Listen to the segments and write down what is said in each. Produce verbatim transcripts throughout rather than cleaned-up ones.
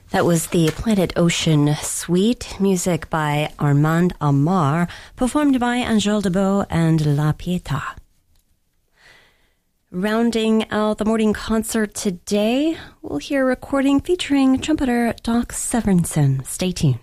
That was the Planet Ocean Suite, music by Armand Amar, performed by Angèle Debeau and La Pietà. Rounding out the morning concert today, we'll hear a recording featuring trumpeter Doc Severinsen. Stay tuned.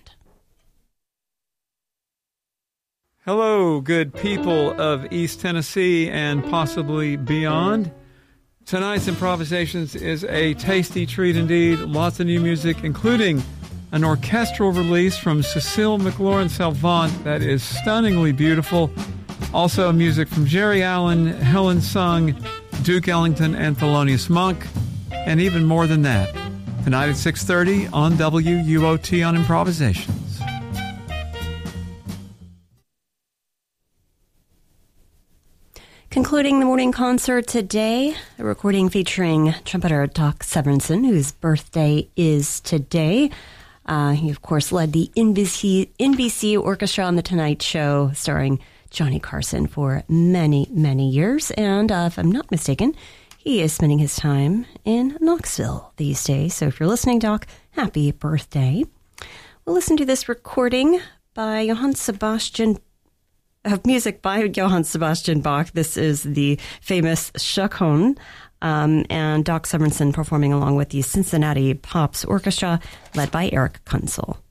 Hello, good people of East Tennessee and possibly beyond. Tonight's Improvisations is a tasty treat indeed. Lots of new music, including an orchestral release from Cecile McLaurin-Salvant that is stunningly beautiful. Also music from Jerry Allen, Helen Sung, Duke Ellington, and Thelonious Monk, and even more than that. Tonight at six thirty on W U O T on Improvisations. Concluding the morning concert today, a recording featuring trumpeter Doc Severinsen, whose birthday is today. Uh, he, of course, led the N B C, N B C Orchestra on The Tonight Show, starring Johnny Carson for many, many years. And uh, if I'm not mistaken, he is spending his time in Knoxville these days. So if you're listening, Doc, happy birthday. We'll listen to this recording by Johann Sebastian of music by Johann Sebastian Bach. This is the famous Chaconne, um, and Doc Severinsen performing along with the Cincinnati Pops Orchestra, led by Eric Kunzel.